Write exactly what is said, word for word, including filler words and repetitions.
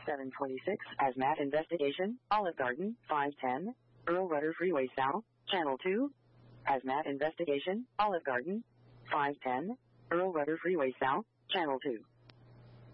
seven twenty-six, Hazmat Investigation, Olive Garden, five ten, Earl Rudder Freeway South, Channel two. Hazmat Investigation, Olive Garden, five ten, Earl Rudder Freeway South, Channel two.